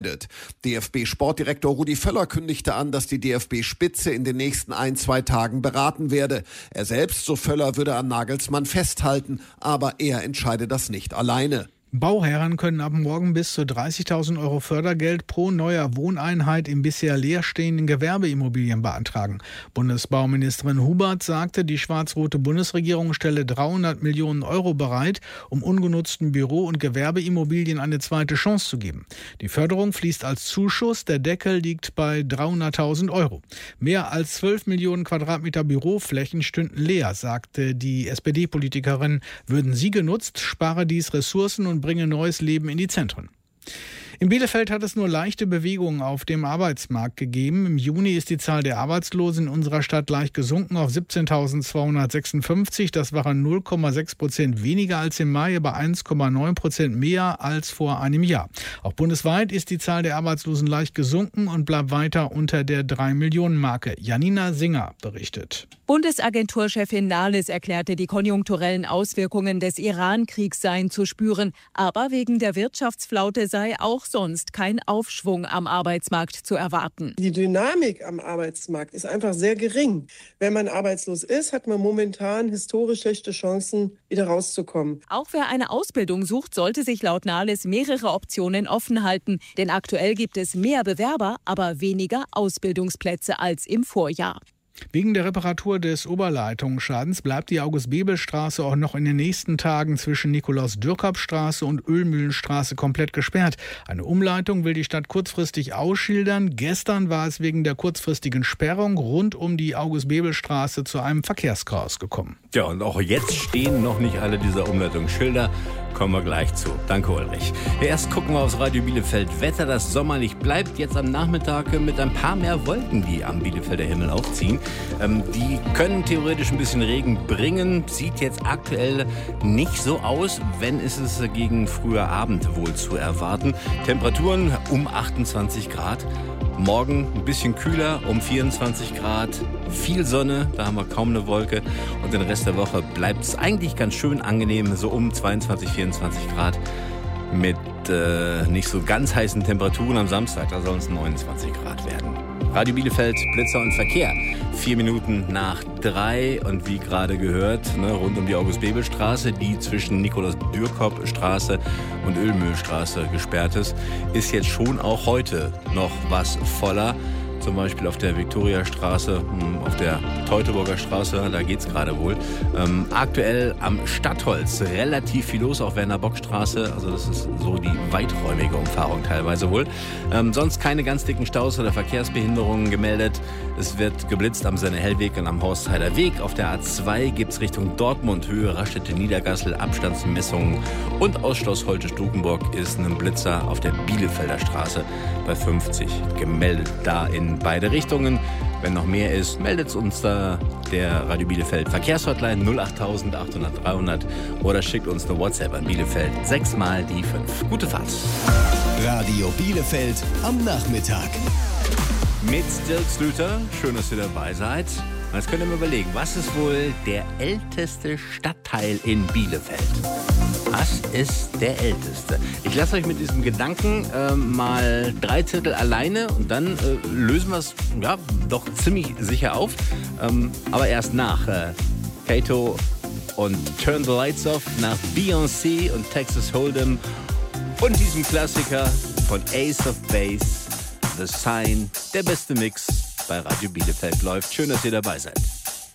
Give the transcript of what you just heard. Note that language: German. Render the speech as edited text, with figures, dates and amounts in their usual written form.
DFB-Sportdirektor Rudi Völler kündigte an, dass die DFB-Spitze in den nächsten 1-2 Tagen beraten werde. Er selbst, so Völler, würde an Nagelsmann festhalten, aber er entscheide das nicht alleine. Bauherren können ab morgen bis zu 30.000 € Fördergeld pro neuer Wohneinheit in bisher leerstehenden Gewerbeimmobilien beantragen. Bundesbauministerin Hubert sagte, die schwarz-rote Bundesregierung stelle 300 Millionen € bereit, um ungenutzten Büro- und Gewerbeimmobilien eine zweite Chance zu geben. Die Förderung fließt als Zuschuss, der Deckel liegt bei 300.000 €. Mehr als 12 Millionen Quadratmeter Büroflächen stünden leer, sagte die SPD-Politikerin. Würden sie genutzt, spare dies Ressourcen und bringe neues Leben in die Zentren. In Bielefeld hat es nur leichte Bewegungen auf dem Arbeitsmarkt gegeben. Im Juni ist die Zahl der Arbeitslosen in unserer Stadt leicht gesunken auf 17.256. Das waren 0,6% weniger als im Mai, aber 1,9% mehr als vor einem Jahr. Auch bundesweit ist die Zahl der Arbeitslosen leicht gesunken und bleibt weiter unter der 3-Millionen-Marke. Janina Singer berichtet. Bundesagenturchefin Nahles erklärte, die konjunkturellen Auswirkungen des Iran-Kriegs seien zu spüren. Aber wegen der Wirtschaftsflaute sei auch sonst kein Aufschwung am Arbeitsmarkt zu erwarten. Die Dynamik am Arbeitsmarkt ist einfach sehr gering. Wenn man arbeitslos ist, hat man momentan historisch schlechte Chancen, wieder rauszukommen. Auch wer eine Ausbildung sucht, sollte sich laut Nahles mehrere Optionen offen halten. Denn aktuell gibt es mehr Bewerber, aber weniger Ausbildungsplätze als im Vorjahr. Wegen der Reparatur des Oberleitungsschadens bleibt die August-Bebel-Straße auch noch in den nächsten Tagen zwischen Nikolaus-Dürkop-Straße und Ölmühlenstraße komplett gesperrt. Eine Umleitung will die Stadt kurzfristig ausschildern. Gestern war es wegen der kurzfristigen Sperrung rund um die August-Bebel-Straße zu einem Verkehrschaos gekommen. Ja, und auch jetzt stehen noch nicht alle dieser Umleitungsschilder. Kommen wir gleich zu. Danke, Ulrich. Erst gucken wir aufs Radio Bielefeld Wetter. Das sommerlich bleibt jetzt am Nachmittag mit ein paar mehr Wolken, die am Bielefelder Himmel aufziehen. Die können theoretisch ein bisschen Regen bringen. Sieht jetzt aktuell nicht so aus, wenn ist es gegen früher Abend wohl zu erwarten. Temperaturen um 28 Grad. Morgen ein bisschen kühler, um 24 Grad. Viel Sonne, da haben wir kaum eine Wolke. Und den Rest der Woche bleibt es eigentlich ganz schön angenehm, so um 22, 24 Grad. Mit nicht so ganz heißen Temperaturen am Samstag, da sollen es 29 Grad werden. Radio Bielefeld, Blitzer und Verkehr. 4 Minuten nach 3 und wie gerade gehört, rund um die August-Bebel-Straße, die zwischen Nikolaus-Dürkop-Straße und Ölmühlstraße gesperrt ist jetzt schon auch heute noch was voller. Zum Beispiel auf der Viktoriastraße, auf der Teutoburger Straße, da geht's gerade wohl. Aktuell am Stadtholz relativ viel los, auf Werner-Bock-Straße. Also das ist so die weiträumige Umfahrung teilweise wohl. Sonst keine ganz dicken Staus oder Verkehrsbehinderungen gemeldet. Es wird geblitzt am Senne-Hellweg und am Horstheider Weg. Auf der A2 gibt's Richtung Dortmund, Höhe Raststätte-Niedergassel, Abstandsmessungen. Und aus Schloss Holte-Stukenburg ist ein Blitzer auf der Bielefelder Straße bei 50 gemeldet. Da in beide Richtungen. Wenn noch mehr ist, meldet uns da der Radio Bielefeld Verkehrshotline 08000 800 300 oder schickt uns eine WhatsApp an Bielefeld 6 mal die 5. Gute Fahrt. Radio Bielefeld am Nachmittag. Mit Dirk Slüter. Schön, dass ihr dabei seid. Jetzt könnt ihr mal überlegen, was ist wohl der älteste Stadtteil in Bielefeld? Was ist der älteste? Ich lasse euch mit diesem Gedanken mal 3/4 alleine und dann lösen wir es doch ziemlich sicher auf. Aber erst nach Kato und Turn the Lights Off, nach Beyoncé und Texas Hold'em und diesem Klassiker von Ace of Base, The Sign, der beste Mix bei Radio Bielefeld läuft. Schön, dass ihr dabei seid.